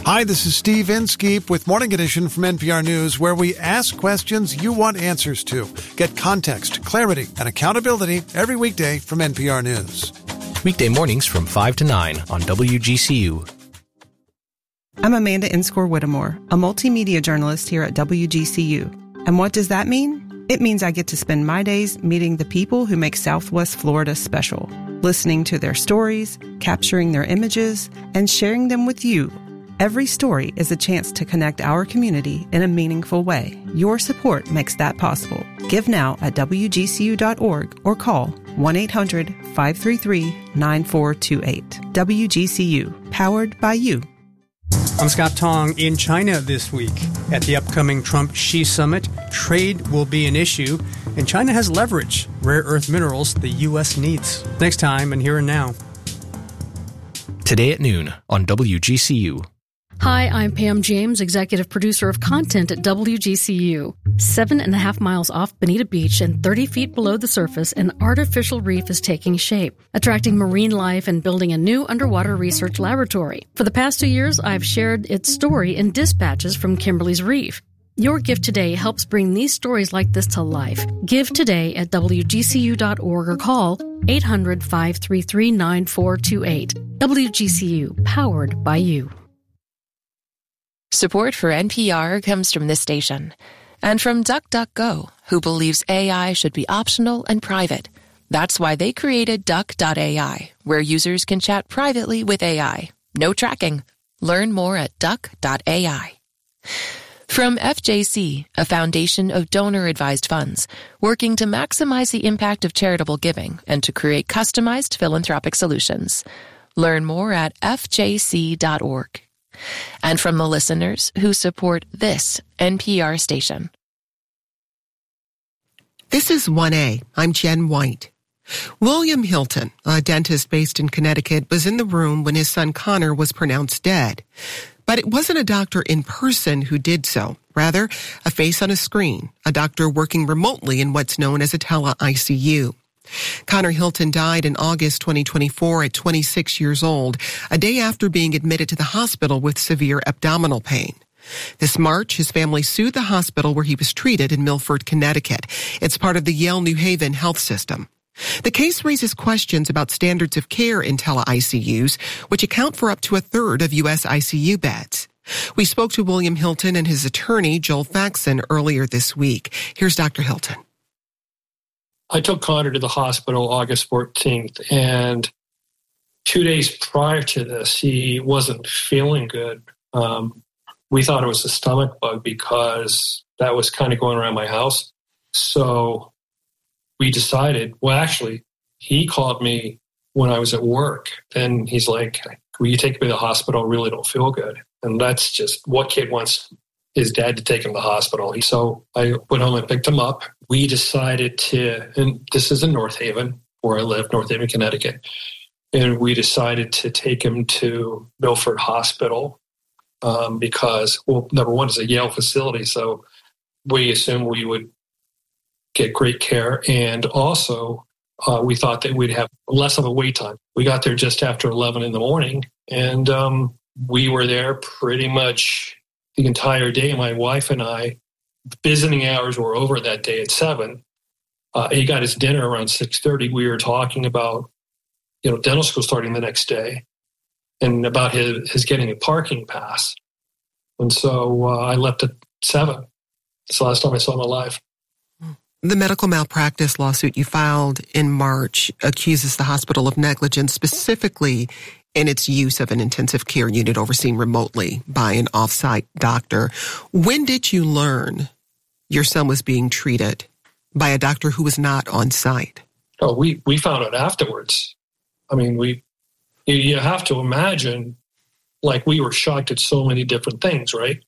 Hi, this is Steve Inskeep with Morning Edition from NPR News, where we ask questions you want answers to. Get context, clarity, and accountability every weekday from NPR News. Weekday mornings from 5 to 9 on WGCU. I'm Amanda Inscore-Whittemore, a multimedia journalist here at WGCU. And what does that mean? It means I get to spend my days meeting the people who make Southwest Florida special, listening to their stories, capturing their images, and sharing them with you. Every story is a chance to connect our community in a meaningful way. Your support makes that possible. Give now at WGCU.org or call 1-800-533-9428. WGCU, powered by you. I'm Scott Tong. In China this week, at the upcoming Trump-Xi summit, trade will be an issue, and China has leverage, rare earth minerals the U.S. needs. Next time, and Here and Now. Today at noon on WGCU. Hi, I'm Pam James, executive producer of content at WGCU. 7.5 miles off Bonita Beach and 30 feet below the surface, an artificial reef is taking shape, attracting marine life and building a new underwater research laboratory. For the past 2 years, I've shared its story in dispatches from Kimberly's Reef. Your gift today helps bring these stories like this to life. Give today at WGCU.org or call 800-533-9428. WGCU, powered by you. Support for NPR comes from this station and from DuckDuckGo, who believes AI should be optional and private. That's why they created Duck.ai, where users can chat privately with AI. No tracking. Learn more at Duck.ai. From FJC, a foundation of donor-advised funds, working to maximize the impact of charitable giving and to create customized philanthropic solutions. Learn more at fjc.org. And from the listeners who support this NPR station. This is 1A. I'm Jen White. William Hilton, a dentist based in Connecticut, was in the room when his son Connor was pronounced dead. But it wasn't a doctor in person who did so. Rather, a face on a screen, a doctor working remotely in what's known as a tele-ICU. Connor Hilton died in August 2024 at 26 years old, a day after being admitted to the hospital with severe abdominal pain. This March, his family sued the hospital where he was treated in Milford, Connecticut. It's part of the Yale New Haven health system. The case raises questions about standards of care in tele-ICUs, which account for up to a third of U.S. ICU beds. We spoke to William Hilton and his attorney, Joel Faxon, earlier this week. Here's Dr. Hilton. I took Connor to the hospital August 14th, and 2 days prior to this, he wasn't feeling good. We thought it was a stomach bug because that was kind of going around my house. So we decided, well, actually, he called me when I was at work. Then he's like, will you take me to the hospital? I really don't feel good. And that's just what kid wants his dad to take him to the hospital. So I went home and picked him up. We decided to, and this is in North Haven, where I live, North Haven, Connecticut. And we decided to take him to Milford Hospital because, well, number one, it's a Yale facility. So we assumed we would get great care. And also, we thought that we'd have less of a wait time. We got there just after 11 in the morning, and we were there pretty much the entire day. My wife and I, visiting hours were over that day at 7. He got his dinner around 6:30. We were talking about, dental school starting the next day and about his getting a parking pass. And so I left at 7. It's the last time I saw him alive. The medical malpractice lawsuit you filed in March accuses the hospital of negligence, specifically in its use of an intensive care unit overseen remotely by an off-site doctor. When did you learn your son was being treated by a doctor who was not on site? Oh, we found out afterwards. I mean, you have to imagine, like, we were shocked at so many different things, right?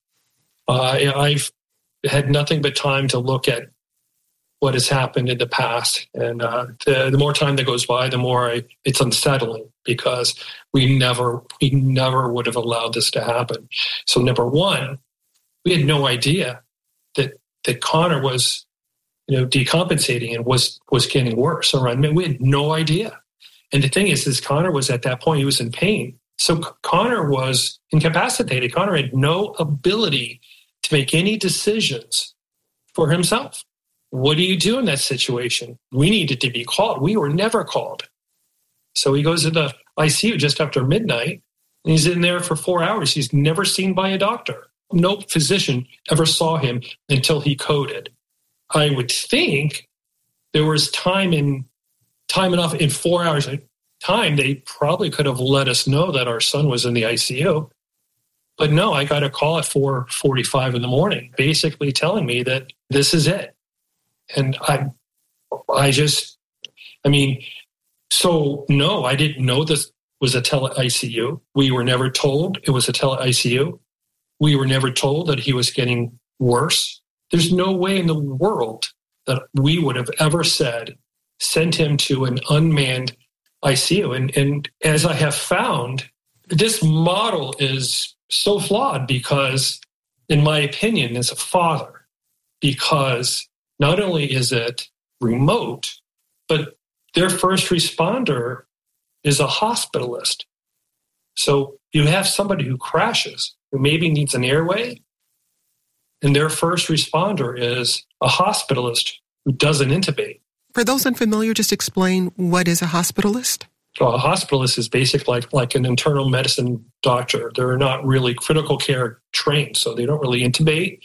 I've had nothing but time to look at what has happened in the past. And the more time that goes by, the more it's unsettling, because we never would have allowed this to happen. So number one, we had no idea that Connor was, decompensating and was getting worse. All right. I mean, we had no idea. And the thing is Connor was at that point, he was in pain. So Connor was incapacitated. Connor had no ability to make any decisions for himself. What do you do in that situation? We needed to be called. We were never called. So he goes to the ICU just after midnight, and he's in there for 4 hours. He's never seen by a doctor. No physician ever saw him until he coded. I would think there was time enough in 4 hours time, they probably could have let us know that our son was in the ICU. But no, I got a call at 4:45 in the morning, basically telling me that this is it. And so no, I didn't know this was a tele-ICU. We were never told it was a tele-ICU. We were never told that he was getting worse. There's no way in the world that we would have ever send him to an unmanned ICU. And as I have found, this model is so flawed because, in my opinion, as a father, because not only is it remote, but their first responder is a hospitalist. So you have somebody who crashes, who maybe needs an airway, and their first responder is a hospitalist who doesn't intubate. For those unfamiliar, just explain what is a hospitalist? Well, a hospitalist is basically like an internal medicine doctor. They're not really critical care trained, so they don't really intubate.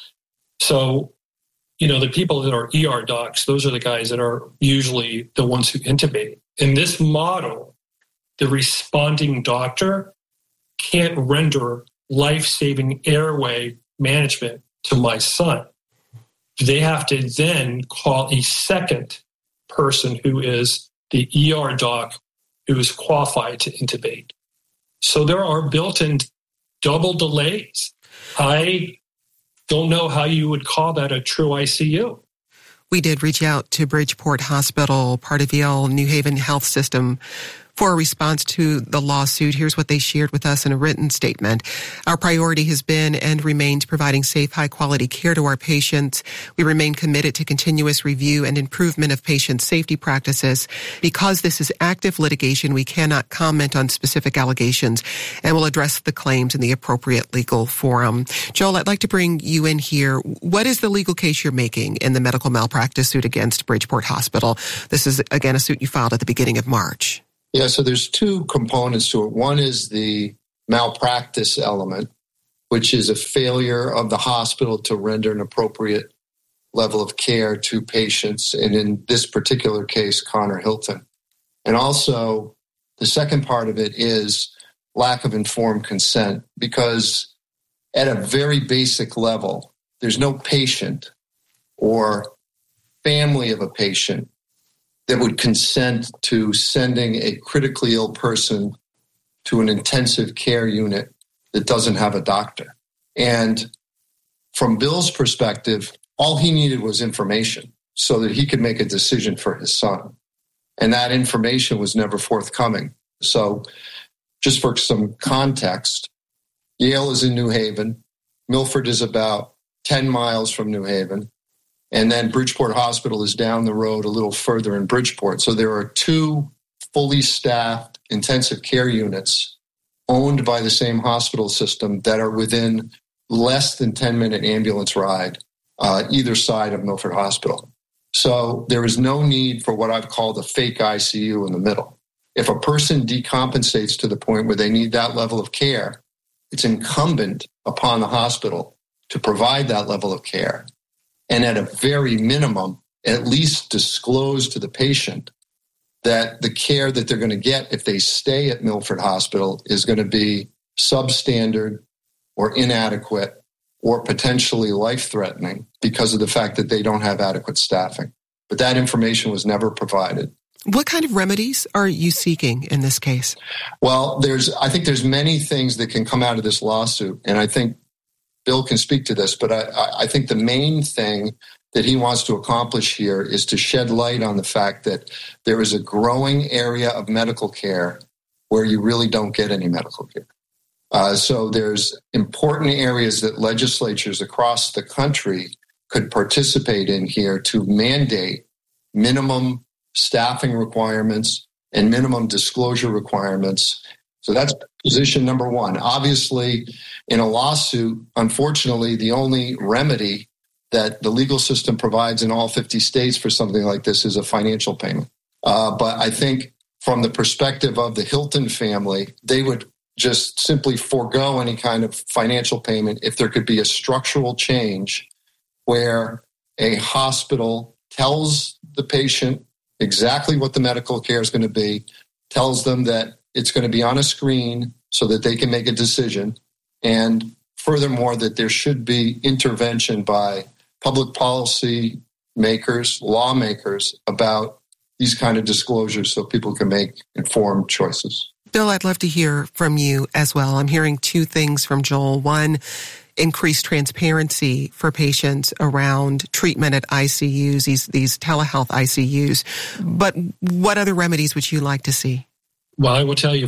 So, the people that are ER docs, those are the guys that are usually the ones who intubate. In this model, the responding doctor can't render life-saving airway management to my son. They have to then call a second person who is the ER doc who is qualified to intubate. So there are built-in double delays. I don't know how you would call that a true ICU. We did reach out to Bridgeport Hospital, part of Yale New Haven Health System, for a response to the lawsuit. Here's what they shared with us in a written statement. Our priority has been and remains providing safe, high-quality care to our patients. We remain committed to continuous review and improvement of patient safety practices. Because this is active litigation, we cannot comment on specific allegations and will address the claims in the appropriate legal forum. Joel, I'd like to bring you in here. What is the legal case you're making in the medical malpractice suit against Bridgeport Hospital? This is, again, a suit you filed at the beginning of March. Yeah, so there's two components to it. One is the malpractice element, which is a failure of the hospital to render an appropriate level of care to patients, and in this particular case, Connor Hilton. And also, the second part of it is lack of informed consent, because at a very basic level, there's no patient or family of a patient that would consent to sending a critically ill person to an intensive care unit that doesn't have a doctor. And from Bill's perspective, all he needed was information so that he could make a decision for his son. And that information was never forthcoming. So just for some context, Yale is in New Haven. Milford is about 10 miles from New Haven. And then Bridgeport Hospital is down the road a little further in Bridgeport. So there are two fully staffed intensive care units owned by the same hospital system that are within less than 10-minute ambulance ride either side of Milford Hospital. So there is no need for what I've called a fake ICU in the middle. If a person decompensates to the point where they need that level of care, it's incumbent upon the hospital to provide that level of care. And at a very minimum, at least disclose to the patient that the care that they're going to get if they stay at Milford Hospital is going to be substandard or inadequate or potentially life-threatening because of the fact that they don't have adequate staffing. But that information was never provided. What kind of remedies are you seeking in this case? Well, I think there's many things that can come out of this lawsuit, and I think Bill can speak to this, but I think the main thing that he wants to accomplish here is to shed light on the fact that there is a growing area of medical care where you really don't get any medical care. So there's important areas that legislatures across the country could participate in here to mandate minimum staffing requirements and minimum disclosure requirements So that's position number one. Obviously, in a lawsuit, unfortunately, the only remedy that the legal system provides in all 50 states for something like this is a financial payment. But I think from the perspective of the Hilton family, they would just simply forego any kind of financial payment if there could be a structural change where a hospital tells the patient exactly what the medical care is going to be, tells them that it's going to be on a screen so that they can make a decision, and furthermore, that there should be intervention by public policy makers, lawmakers about these kind of disclosures so people can make informed choices. Bill, I'd love to hear from you as well. I'm hearing two things from Joel. One, increased transparency for patients around treatment at ICUs, these telehealth ICUs. But what other remedies would you like to see? Well, I will tell you,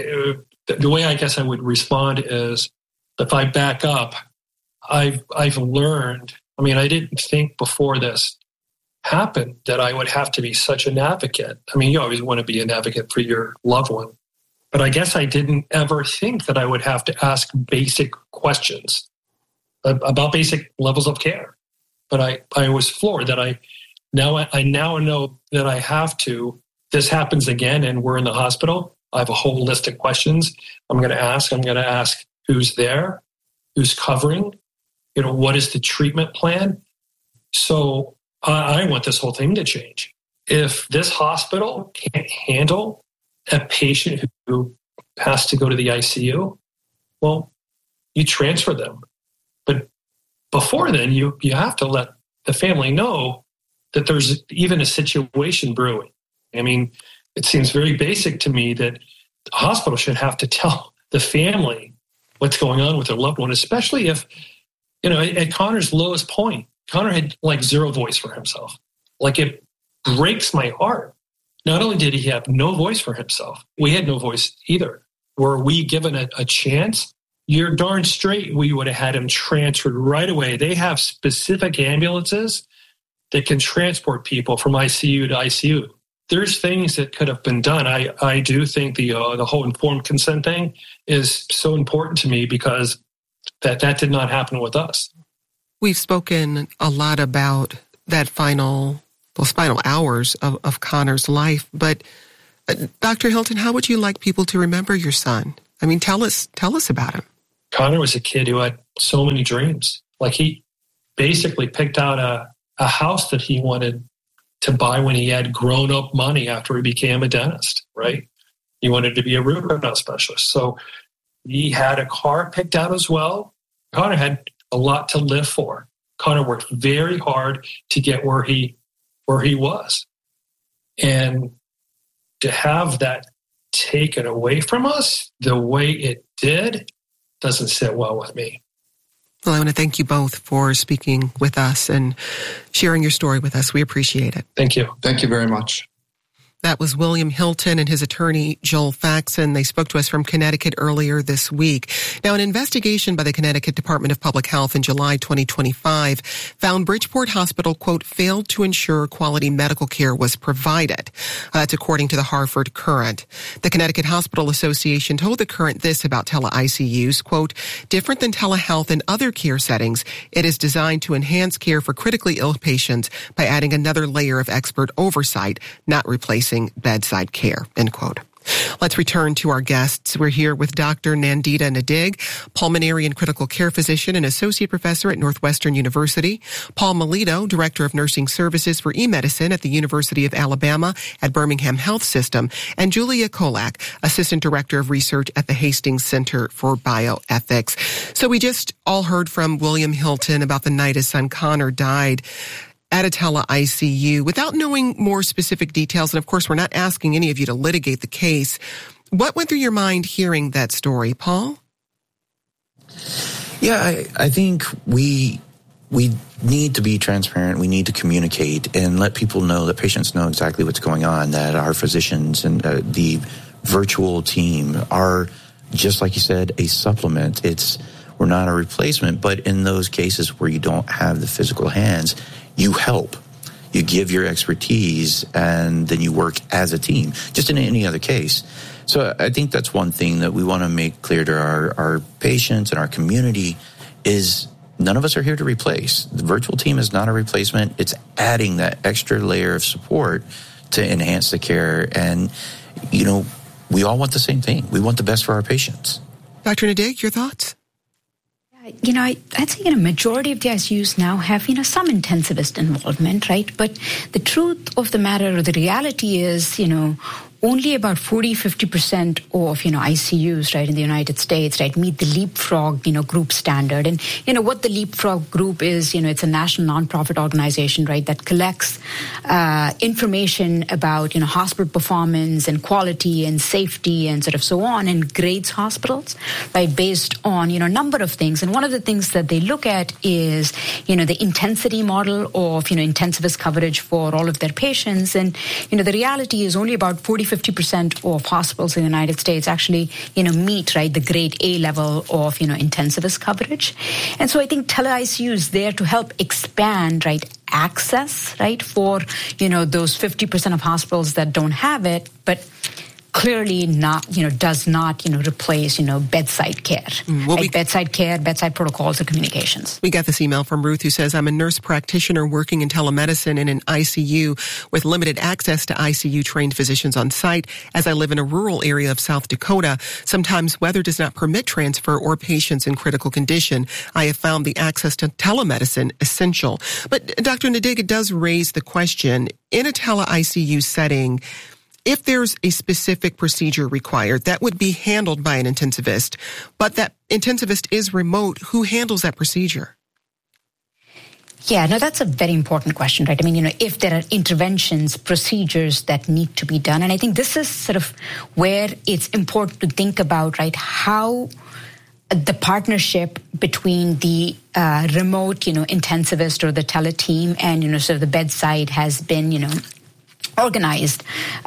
the way I guess I would respond is, if I back up, I've learned, I didn't think before this happened that I would have to be such an advocate. You always want to be an advocate for your loved one. But I guess I didn't ever think that I would have to ask basic questions about basic levels of care. But I was floored that I now know that I have to. This happens again and we're in the hospital. I have a whole list of questions I'm going to ask. I'm going to ask who's there, who's covering, what is the treatment plan? So I want this whole thing to change. If this hospital can't handle a patient who has to go to the ICU, well, you transfer them. But before then, you have to let the family know that there's even a situation brewing. It seems very basic to me that the hospital should have to tell the family what's going on with their loved one, especially if, at Connor's lowest point, Connor had zero voice for himself. It breaks my heart. Not only did he have no voice for himself, we had no voice either. Were we given a chance? You're darn straight we would have had him transferred right away. They have specific ambulances that can transport people from ICU to ICU. There's things that could have been done. I do think the whole informed consent thing is so important to me because that did not happen with us. We've spoken a lot about those final hours of Connor's life, but Dr. Hilton, how would you like people to remember your son? Tell us about him. Connor was a kid who had so many dreams. He basically picked out a house that he wanted to buy when he had grown-up money after he became a dentist, right? He wanted to be a root canal specialist. So he had a car picked out as well. Connor had a lot to live for. Connor worked very hard to get where he was. And to have that taken away from us the way it did doesn't sit well with me. Well, I want to thank you both for speaking with us and sharing your story with us. We appreciate it. Thank you. Thank you very much. That was William Hilton and his attorney, Joel Faxon. They spoke to us from Connecticut earlier this week. Now, an investigation by the Connecticut Department of Public Health in July 2025 found Bridgeport Hospital, quote, failed to ensure quality medical care was provided. That's according to the Hartford Courant. The Connecticut Hospital Association told the Courant this about tele-ICUs, quote, different than telehealth and other care settings, it is designed to enhance care for critically ill patients by adding another layer of expert oversight, not replacing bedside care, end quote. Let's return to our guests. We're here with Dr. Nandita Nadig, pulmonary and critical care physician and associate professor at Northwestern University, Paul Melito, director of nursing services for e-medicine at the University of Alabama at Birmingham Health System, and Julia Kolak, assistant director of research at the Hastings Center for Bioethics. So we just all heard from William Hilton about the night his son Connor died at a tele-ICU. Without knowing more specific details, and of course we're not asking any of you to litigate the case, what went through your mind hearing that story, Paul? Yeah, I think we need to be transparent. We need to communicate and let people know, that patients know exactly what's going on, that our physicians and the virtual team are, just like you said, a supplement. We're not a replacement, but in those cases where you don't have the physical hands, you help. you give your expertise, and then you work as a team, just in any other case. So I think that's one thing that we want to make clear to our patients and our community is none of us are here to replace. The virtual team is not a replacement. It's adding that extra layer of support to enhance the care. And, you know, we all want the same thing. We want the best for our patients. Dr. Nadig, your thoughts? You know, I'd say, majority of the ICUs now have, some intensivist involvement, right? But the truth of the matter, or the reality is, only about 40-50% of, ICUs, right, in the United States, right, meet the Leapfrog, group standard. And, what the Leapfrog group is, it's a national nonprofit organization, right, that collects information about, hospital performance and quality and safety and sort of so on, and grades hospitals, right, based on, a number of things. And one of the things that they look at is, the intensity model of, intensivist coverage for all of their patients. And, the reality is only about 40-50% of hospitals in the United States actually, meet, right, the grade A level of, intensivist coverage. And so I think tele-ICU is there to help expand, right, access, right, for, those 50% of hospitals that don't have it, but clearly not, does not, replace, bedside care. Bedside care, bedside protocols, and communications. We got this email from Ruth who says, I'm a nurse practitioner working in telemedicine in an ICU with limited access to ICU-trained physicians on site. As I live in a rural area of South Dakota, sometimes weather does not permit transfer or patients in critical condition. I have found the access to telemedicine essential. But Dr. Nadig, it does raise the question, in a tele-ICU setting, if there's a specific procedure required, that would be handled by an intensivist, but that intensivist is remote, who handles that procedure? Yeah, no, that's a very important question, right? I mean, if there are interventions, procedures that need to be done, and I think this is sort of where it's important to think about, right, how the partnership between the remote, intensivist or the tele team and, sort of the bedside has been, organized.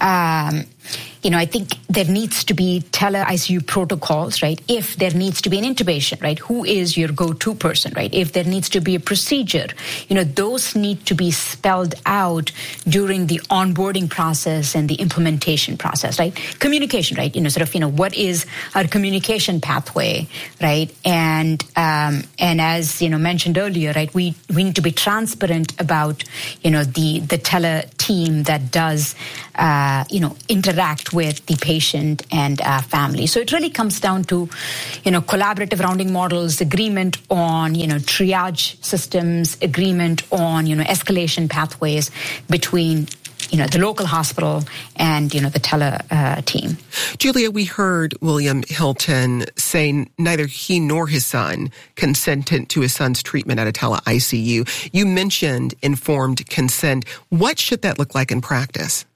I think there needs to be tele-ICU protocols, right? If there needs to be an intubation, right? Who is your go-to person, right? If there needs to be a procedure, those need to be spelled out during the onboarding process and the implementation process, right? Communication, right? What is our communication pathway, right? And as, mentioned earlier, right? We need to be transparent about, the tele team that does, interact with the patient and family. So it really comes down to, collaborative rounding models, agreement on, triage systems, agreement on, escalation pathways between, the local hospital and, the tele team. Julia, we heard William Hilton say neither he nor his son consented to his son's treatment at a tele-ICU. You mentioned informed consent. What should that look like in practice?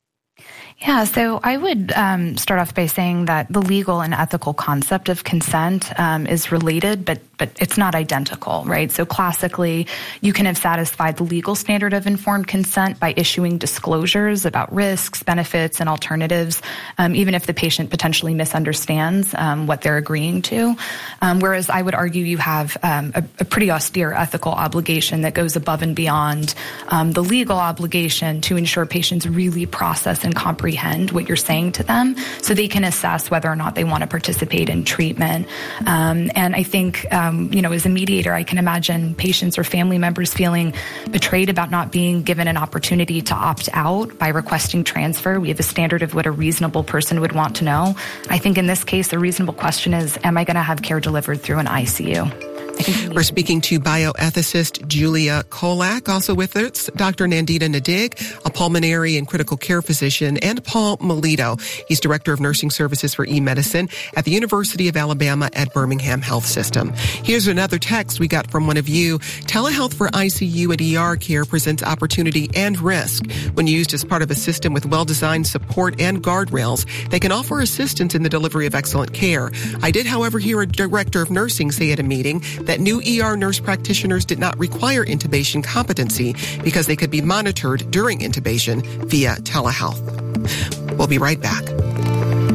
Yeah, so I would start off by saying that the legal and ethical concept of consent is related, but it's not identical, right? So classically, you can have satisfied the legal standard of informed consent by issuing disclosures about risks, benefits, and alternatives, even if the patient potentially misunderstands what they're agreeing to. Whereas I would argue you have a pretty austere ethical obligation that goes above and beyond the legal obligation to ensure patients really process and comprehend what you're saying to them so they can assess whether or not they want to participate in treatment. And I think, as a mediator, I can imagine patients or family members feeling betrayed about not being given an opportunity to opt out by requesting transfer. We have a standard of what a reasonable person would want to know. I think in this case, the reasonable question is, am I going to have care delivered through an ICU? We're speaking to bioethicist Julia Kolak, also with us, Dr. Nandita Nadig, a pulmonary and critical care physician, and Paul Melito. He's Director of Nursing Services for eMedicine at the University of Alabama at Birmingham Health System. Here's another text we got from one of you. Telehealth for ICU and ER care presents opportunity and risk. When used as part of a system with well-designed support and guardrails, they can offer assistance in the delivery of excellent care. I did, however, hear a director of nursing say at a meeting that new ER nurse practitioners did not require intubation competency because they could be monitored during intubation via telehealth. We'll be right back.